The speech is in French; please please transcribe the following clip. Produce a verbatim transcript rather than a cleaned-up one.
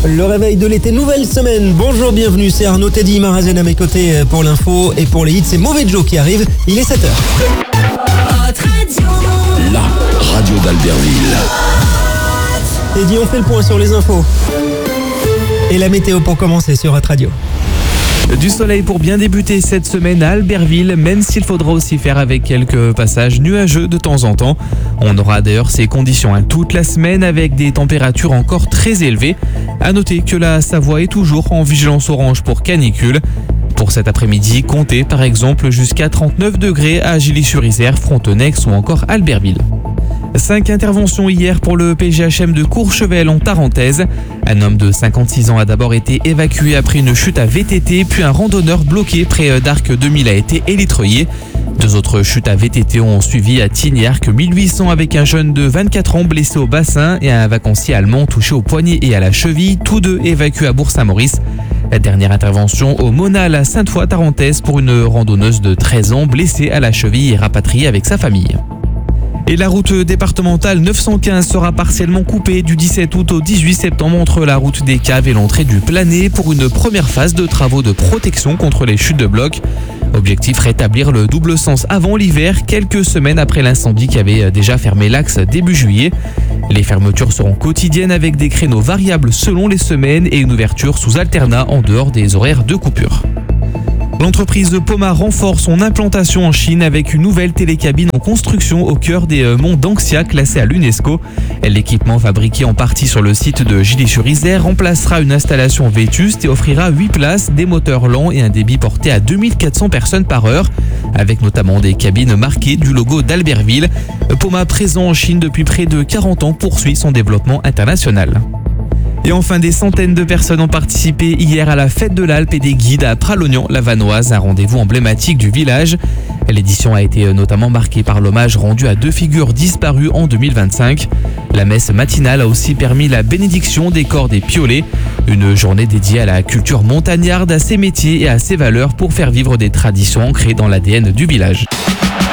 Le réveil de l'été, nouvelle semaine. Bonjour, bienvenue, c'est Arnaud, Teddy, Marazen à mes côtés pour l'info et pour les hits. C'est Mauvais Joe qui arrive, il est sept heures. La radio d'Albertville. Teddy, on fait le point sur les infos. Et la météo pour commencer sur Hot Radio. Du soleil pour bien débuter cette semaine à Albertville, même s'il faudra aussi faire avec quelques passages nuageux de temps en temps. On aura d'ailleurs ces conditions hein, toute la semaine avec des températures encore très élevées. À noter que la Savoie est toujours en vigilance orange pour canicule. Pour cet après-midi, comptez par exemple jusqu'à trente-neuf degrés à Gilly-sur-Isère, Frontenex ou encore Albertville. Cinq interventions hier pour le P G H M de Courchevel en Tarentaise. Un homme de cinquante-six ans a d'abord été évacué après une chute à V T T, puis un randonneur bloqué près d'Arc deux mille a été élytreuillé. Deux autres chutes à V T T ont suivi à Tignes-Arc mille huit cents avec un jeune de vingt-quatre ans blessé au bassin et un vacancier allemand touché au poignet et à la cheville, tous deux évacués à Bourg-Saint-Maurice. La dernière intervention au Monal à Sainte-Foy-Tarentaise pour une randonneuse de treize ans blessée à la cheville et rapatriée avec sa famille. Et la route départementale neuf cent quinze sera partiellement coupée du dix-sept août au dix-huit septembre entre la route des Caves et l'entrée du Plané pour une première phase de travaux de protection contre les chutes de blocs. Objectif, rétablir le double sens avant l'hiver, quelques semaines après l'incendie qui avait déjà fermé l'axe début juillet. Les fermetures seront quotidiennes avec des créneaux variables selon les semaines et une ouverture sous alternat en dehors des horaires de coupure. L'entreprise Poma renforce son implantation en Chine avec une nouvelle télécabine en construction au cœur des monts Dangxia classés à l'UNESCO. L'équipement fabriqué en partie sur le site de Gilly-sur-Isère remplacera une installation vétuste et offrira huit places, des moteurs lents et un débit porté à deux mille quatre cents personnes par heure, avec notamment des cabines marquées du logo d'Albertville. Poma, présent en Chine depuis près de quarante ans, poursuit son développement international. Et enfin, des centaines de personnes ont participé hier à la fête de l'Alpe et des guides à Pralognan-la-Vanoise, un rendez-vous emblématique du village. L'édition a été notamment marquée par l'hommage rendu à deux figures disparues en deux mille vingt-cinq. La messe matinale a aussi permis la bénédiction des corps des piolets, une journée dédiée à la culture montagnarde, à ses métiers et à ses valeurs pour faire vivre des traditions ancrées dans l'A D N du village.